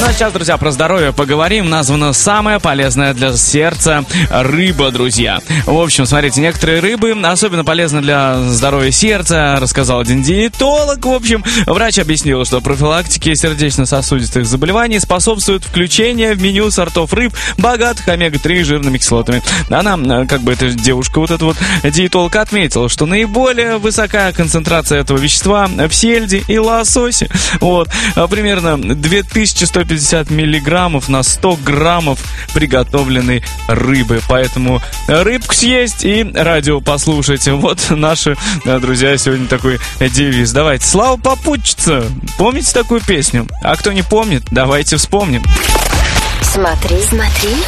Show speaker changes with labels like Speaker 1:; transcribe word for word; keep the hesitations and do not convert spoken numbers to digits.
Speaker 1: Ну а сейчас, друзья, про здоровье поговорим. Названа самая полезная для сердца рыба, друзья. В общем, смотрите, некоторые рыбы особенно полезны для здоровья сердца, рассказал один диетолог. В общем, врач объяснил, что профилактике сердечно-сосудистых заболеваний способствует включение в меню сортов рыб, богатых омега три жирными кислотами. Она, как бы эта девушка, вот эта вот диетолог, отметила, что наиболее высокая концентрация этого вещества в сельди и лососе. Вот, примерно две тысячи сто пятьдесят миллиграммов на сто граммов приготовленной рыбы. Поэтому рыбку съесть и радио послушать. Вот наши, друзья, сегодня такой девиз. Давайте, слава попутчица. Помните такую песню? А кто не помнит, давайте вспомним.
Speaker 2: Смотри, смотри.